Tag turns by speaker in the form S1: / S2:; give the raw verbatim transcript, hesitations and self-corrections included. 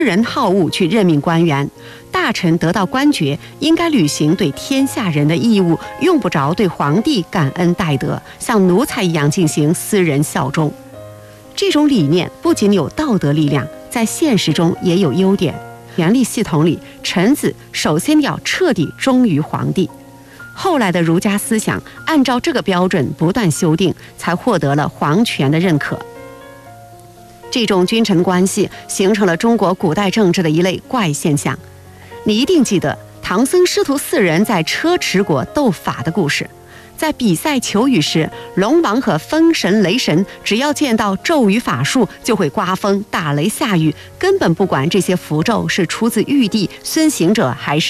S1: 人好恶去任命官员，大臣得到官爵，应该履行对天下人的义务，用不着对皇帝感恩戴德，像奴才一样进行私人效忠。这种理念不仅有道德力量，在现实中也有优点。权力系统里，臣子首先要彻底忠于皇帝。后来的儒家思想按照这个标准不断修订，才获得了皇权的认可。这种君臣关系形成了中国古代政治的一类怪现象。你一定记得唐僧师徒四人在车迟国斗法的故事。在比赛求雨时，龙王和风神、雷神只要见到咒语法术，就会刮风、打雷、下雨，根本不管这些符咒是出自玉帝、孙行者还是